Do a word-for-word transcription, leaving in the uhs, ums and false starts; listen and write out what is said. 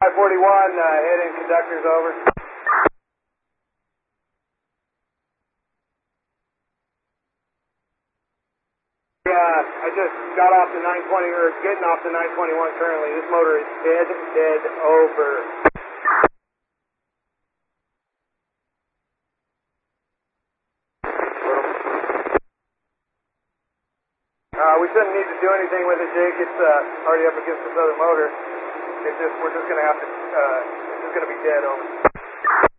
five forty-one, uh, heading conductors over. Yeah, I just got off the nine twenty, or getting off the nine twenty-one currently. This motor is dead, dead over. Uh, we shouldn't need to do anything with it, Jake. It's uh, already up against this other motor. It's just, we're just going to have to, uh, it's just going to be dead over.